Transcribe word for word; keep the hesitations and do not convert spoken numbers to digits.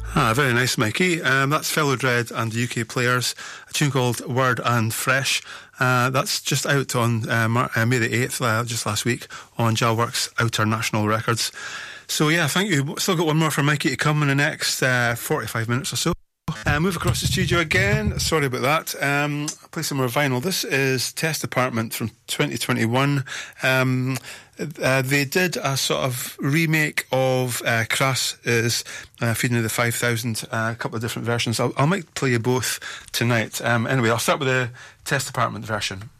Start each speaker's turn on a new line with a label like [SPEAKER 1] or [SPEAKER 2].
[SPEAKER 1] Ah, very nice, Mikey. Um, that's Fellow Dread and the U K Players, a tune called Word and Fresh. Uh, that's just out on uh, Mar- uh, May the eighth, uh, just last week, on Jalworks Outer National Records. So yeah, thank you. Still got one more from Mikey to come in the next uh, forty-five minutes or so. Uh, move across the studio again. Sorry about that. Um, I'll play some more vinyl. This is Test Department from twenty twenty-one. Um, uh, they did a sort of remake of uh, Crass is uh, Feeding of the five thousand, uh, a couple of different versions. I'll, I might play you both tonight. Um, anyway, I'll start with the Test Department version.